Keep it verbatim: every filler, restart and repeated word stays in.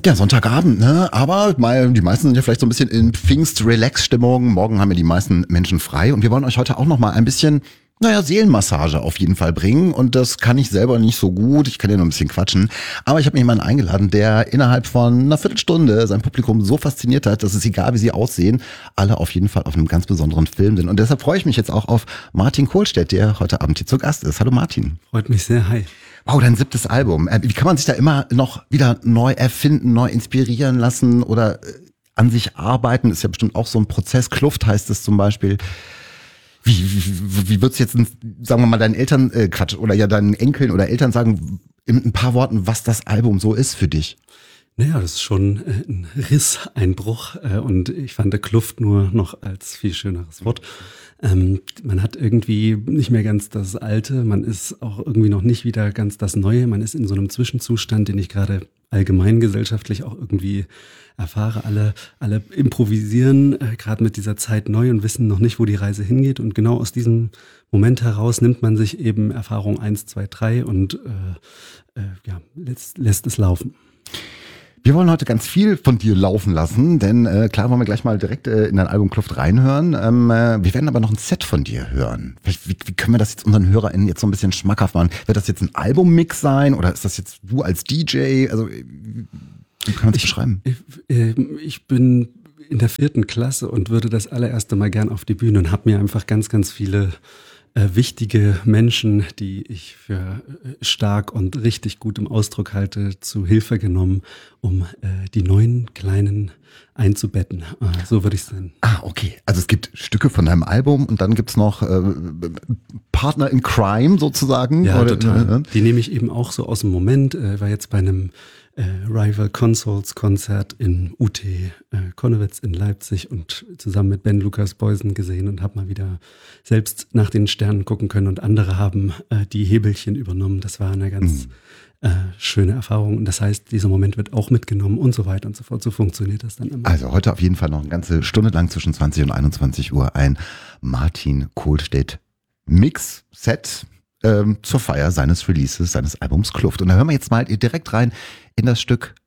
Ja, Sonntagabend, ne? Aber mal, die meisten sind ja vielleicht so ein bisschen in Pfingst-Relax-Stimmung. Morgen haben ja die meisten Menschen frei und wir wollen euch heute auch noch mal ein bisschen, naja, Seelenmassage auf jeden Fall bringen. Und das kann ich selber nicht so gut. Ich kann ja nur ein bisschen quatschen. Aber ich habe mir jemanden eingeladen, der innerhalb von einer Viertelstunde sein Publikum so fasziniert hat, dass es egal, wie sie aussehen, alle auf jeden Fall auf einem ganz besonderen Film sind. Und deshalb freue ich mich jetzt auch auf Martin Kohlstedt, der heute Abend hier zu Gast ist. Hallo Martin. Freut mich sehr, hi. Wow, dein siebtes Album. Wie kann man sich da immer noch wieder neu erfinden, neu inspirieren lassen oder an sich arbeiten? Ist ja bestimmt auch so ein Prozess. Kluft heißt es zum Beispiel. Wie, wie, wie würdest du jetzt, sagen wir mal, deinen Eltern, äh, Quatsch, oder ja deinen Enkeln oder Eltern sagen, in ein paar Worten, was das Album so ist für dich? Naja, das ist schon ein Risseinbruch und ich fand der Kluft nur noch als viel schöneres Wort. Ähm, man hat irgendwie nicht mehr ganz das Alte, man ist auch irgendwie noch nicht wieder ganz das Neue, man ist in so einem Zwischenzustand, den ich gerade allgemein gesellschaftlich auch irgendwie erfahre. Alle, alle improvisieren äh, gerade mit dieser Zeit neu und wissen noch nicht, wo die Reise hingeht. Und genau aus diesem Moment heraus nimmt man sich eben Erfahrung eins, zwei, drei und äh, äh, ja, lässt, lässt es laufen. Wir wollen heute ganz viel von dir laufen lassen, denn äh, klar wollen wir gleich mal direkt äh, in dein Album Kluft reinhören. Ähm, äh, wir werden aber noch ein Set von dir hören. Wie, wie können wir das jetzt unseren HörerInnen jetzt so ein bisschen schmackhaft machen? Wird das jetzt ein Albummix sein oder ist das jetzt du als D J? Also wie kann man das beschreiben? Ich, ich, ich bin in der vierten Klasse und würde das allererste Mal gern auf die Bühne und habe mir einfach ganz, ganz viele Äh, wichtige Menschen, die ich für äh, stark und richtig gut im Ausdruck halte, zu Hilfe genommen, um äh, die neuen Kleinen einzubetten. Äh, so würde ich es nennen. Ah, okay. Also es gibt Stücke von deinem Album und dann gibt's noch äh, Partner in Crime sozusagen. Ja, oder, total. Äh, die nehme ich eben auch so aus dem Moment. Äh, war jetzt bei einem äh, Rival Consoles Konzert in U T äh, Konnewitz in Leipzig und zusammen mit Ben Lukas Beusen gesehen und habe mal wieder selbst nach den Sternen gucken können und andere haben äh, die Hebelchen übernommen. Das war eine ganz mhm. äh, schöne Erfahrung und das heißt, dieser Moment wird auch mitgenommen und so weiter und so fort. So funktioniert das dann immer. Also heute auf jeden Fall noch eine ganze Stunde lang zwischen zwanzig und einundzwanzig Uhr ein Martin Kohlstedt Mix-Set ähm, zur Feier seines Releases, seines Albums Kluft. Und da hören wir jetzt mal direkt rein in das Stück